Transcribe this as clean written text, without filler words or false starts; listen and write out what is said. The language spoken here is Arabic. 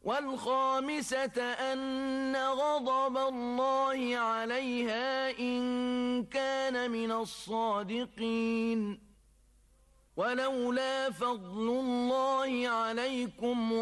والخامسة أن غضب الله عليها إن كان من الصادقين ولولا فضل الله عليكم